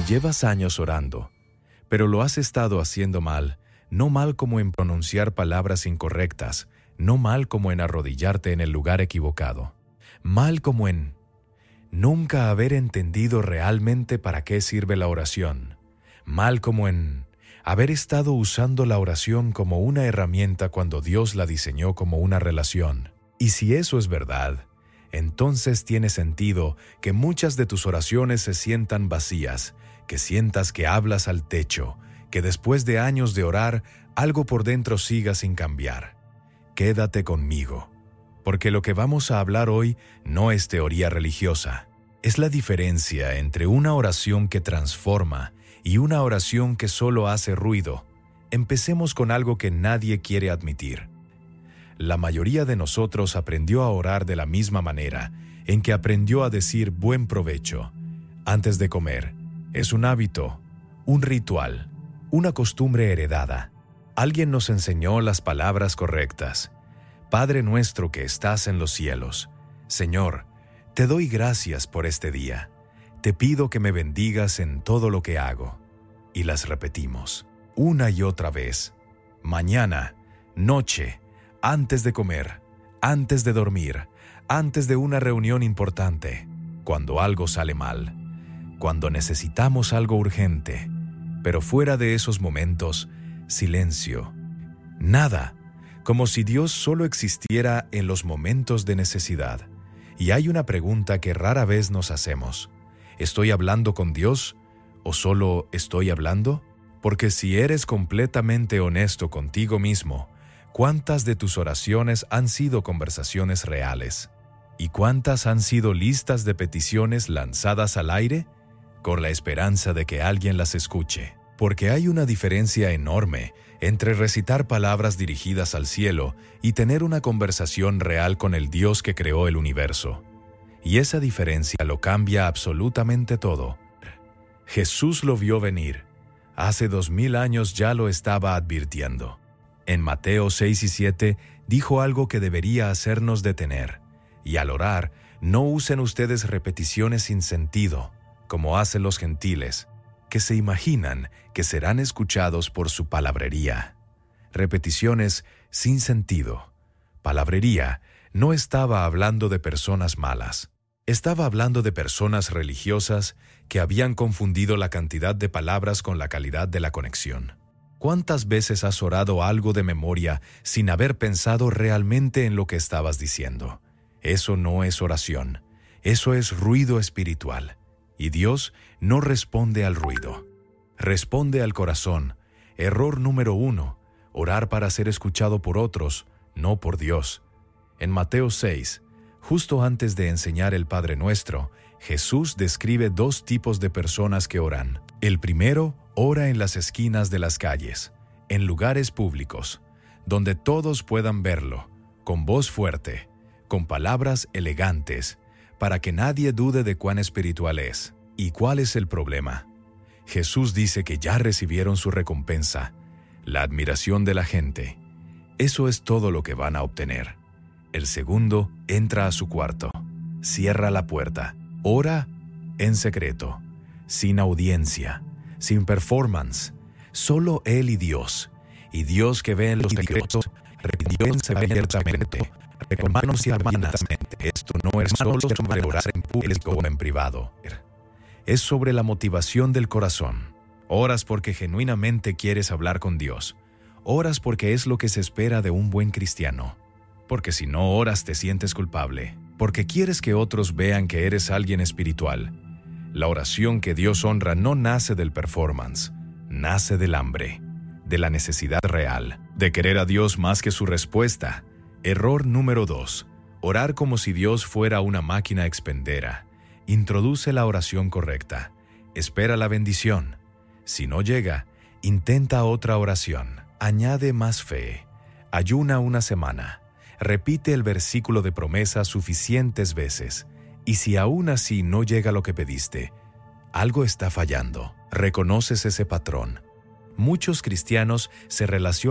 llevas años orando, pero lo has estado haciendo mal, no mal como en pronunciar palabras incorrectas, no mal como en arrodillarte en el lugar equivocado, mal como en nunca haber entendido realmente para qué sirve la oración, mal como en haber estado usando la oración como una herramienta cuando Dios la diseñó como una relación. Y si eso es verdad, entonces tiene sentido que muchas de tus oraciones se sientan vacías, que sientas que hablas al techo, que después de años de orar, algo por dentro siga sin cambiar. Quédate conmigo, porque lo que vamos a hablar hoy no es teoría religiosa. Es la diferencia entre una oración que transforma y una oración que solo hace ruido. Empecemos con algo que nadie quiere admitir. La mayoría de nosotros aprendió a orar de la misma manera en que aprendió a decir buen provecho antes de comer. Es un hábito, un ritual, una costumbre heredada. Alguien nos enseñó las palabras correctas. Padre nuestro que estás en los cielos, Señor, te doy gracias por este día. Te pido que me bendigas en todo lo que hago. Y las repetimos, una y otra vez. Mañana, noche, antes de comer, antes de dormir, antes de una reunión importante, cuando algo sale mal, cuando necesitamos algo urgente. Pero fuera de esos momentos, silencio. Nada, como si Dios solo existiera en los momentos de necesidad. Y hay una pregunta que rara vez nos hacemos. ¿Estoy hablando con Dios o solo estoy hablando? Porque si eres completamente honesto contigo mismo, ¿cuántas de tus oraciones han sido conversaciones reales? ¿Y cuántas han sido listas de peticiones lanzadas al aire con la esperanza de que alguien las escuche? Porque hay una diferencia enorme entre recitar palabras dirigidas al cielo y tener una conversación real con el Dios que creó el universo. Y esa diferencia lo cambia absolutamente todo. Jesús lo vio venir. Hace 2000 años ya lo estaba advirtiendo. En Mateo 6 y 7 dijo algo que debería hacernos detener. Y al orar, no usen ustedes repeticiones sin sentido, como hacen los gentiles, que se imaginan que serán escuchados por su palabrería. Repeticiones sin sentido. Palabrería no estaba hablando de personas malas. Estaba hablando de personas religiosas que habían confundido la cantidad de palabras con la calidad de la conexión. ¿Cuántas veces has orado algo de memoria sin haber pensado realmente en lo que estabas diciendo? Eso no es oración. Eso es ruido espiritual. Y Dios no responde al ruido. Responde al corazón. Error número 1. Orar para ser escuchado por otros, no por Dios. En Mateo 6, justo antes de enseñar el Padre Nuestro, Jesús describe 2 tipos de personas que oran. El primero ora en las esquinas de las calles, en lugares públicos, donde todos puedan verlo, con voz fuerte, con palabras elegantes, para que nadie dude de cuán espiritual es. ¿Y cuál es el problema? Jesús dice que ya recibieron su recompensa, la admiración de la gente. Eso es todo lo que van a obtener. El segundo entra a su cuarto, cierra la puerta, ora en secreto, sin audiencia, sin performance, solo él y Dios que ve en los secretos, recompensa abiertamente, con manos y hermanas. Esto no es solo sobre orar en público o en privado. Es sobre la motivación del corazón. Oras porque genuinamente quieres hablar con Dios. Oras porque es lo que se espera de un buen cristiano. Porque si no oras te sientes culpable. Porque quieres que otros vean que eres alguien espiritual. La oración que Dios honra no nace del performance. Nace del hambre, de la necesidad real, de querer a Dios más que su respuesta. Error número 2. Orar como si Dios fuera una máquina expendera. Introduce la oración correcta. Espera la bendición. Si no llega, intenta otra oración. Añade más fe. Ayuna una semana. Repite el versículo de promesa suficientes veces. Y si aún así no llega lo que pediste, algo está fallando. Reconoces ese patrón. Muchos cristianos se relacionan